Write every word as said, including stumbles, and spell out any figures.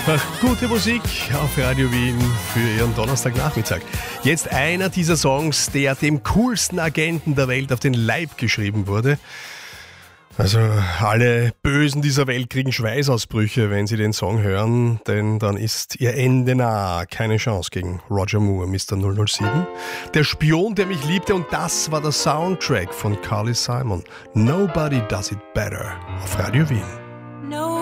einfach gute Musik auf Radio Wien für Ihren Donnerstagnachmittag. Jetzt einer dieser Songs, der dem coolsten Agenten der Welt auf den Leib geschrieben wurde. Also alle Bösen dieser Welt kriegen Schweißausbrüche, wenn sie den Song hören, denn dann ist ihr Ende nah. Keine Chance gegen Roger Moore, Mister null null sieben. Der Spion, der mich liebte, und das war der Soundtrack von Carly Simon. Nobody Does It Better auf Radio Wien.